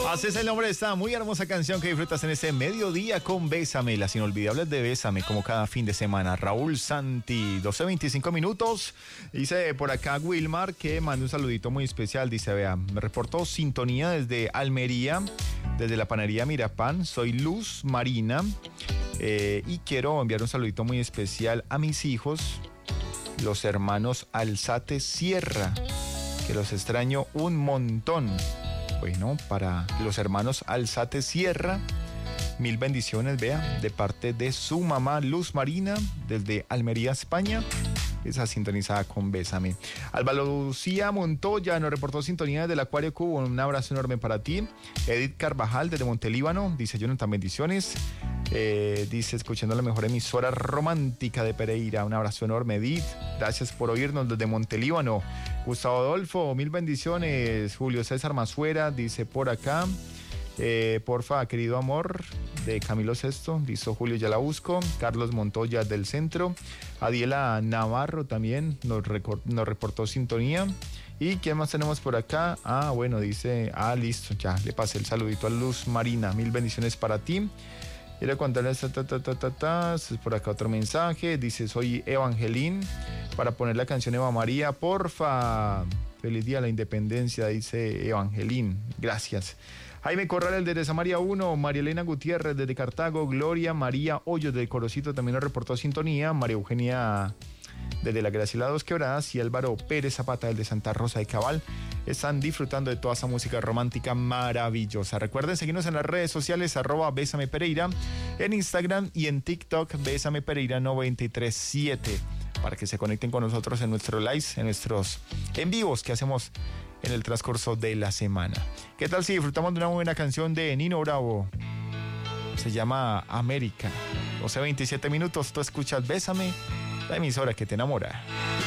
Así es el nombre de esta muy hermosa canción que disfrutas en este mediodía con Bésame, las inolvidables de Bésame, como cada fin de semana. Raúl Santi, 12:25 minutos. Dice por acá Wilmar que manda un saludito muy especial. Dice, vea, me reportó sintonía desde Almería, desde la panadería Mirapan. Soy Luz Marina y quiero enviar un saludito muy especial a mis hijos, los hermanos Alzate Sierra, que los extraño un montón. Bueno, para los hermanos Alzate Sierra, mil bendiciones, vea, de parte de su mamá Luz Marina, desde Almería, España. Esa sintonizada con Bésame. Alba Lucía Montoya nos reportó sintonía desde el Acuario Cubo. Un abrazo enorme para ti. Edith Carvajal desde Montelíbano dice, Jonathan, bendiciones. Dice, escuchando la mejor emisora romántica de Pereira. Un abrazo enorme, Edith. Gracias por oírnos desde Montelíbano. Gustavo Adolfo, mil bendiciones. Julio César Mazuera dice por acá, porfa, querido amor, de Camilo Sesto, dice Julio, ya la busco. Carlos Montoya del Centro. Adiela Navarro también nos reportó sintonía. ¿Y quién más tenemos por acá? Bueno, dice, listo, ya le pasé el saludito a Luz Marina. Mil bendiciones para ti. Quiero contarles, por acá otro mensaje. Dice, soy Evangelín, para poner la canción Eva María, porfa. Feliz día de la independencia, dice Evangelín. Gracias. Jaime Corral desde Samaria 1, María Elena Gutiérrez desde Cartago, Gloria María Hoyos del Corocito también nos reportó sintonía, María Eugenia desde la Graciela Dos Quebradas y Álvaro Pérez Zapata desde Santa Rosa de Cabal están disfrutando de toda esa música romántica maravillosa. Recuerden seguirnos en las redes sociales @Bésame Pereira, en Instagram y en TikTok Bésame Pereira 937, para que se conecten con nosotros en nuestros lives, en nuestros en vivos que hacemos en el transcurso de la semana. ¿Qué tal si disfrutamos de una buena canción de Nino Bravo? Se llama América. 12:27 minutos, tú escuchas Bésame, la emisora que te enamora.